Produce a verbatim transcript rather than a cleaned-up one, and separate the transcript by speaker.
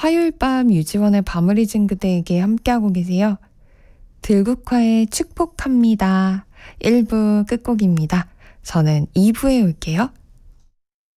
Speaker 1: 화요일 밤 유지원의 밤을 잊은 그대에게 함께하고 계세요. 들국화의 축복합니다. 일 부 끝곡입니다. 저는 이 부에 올게요.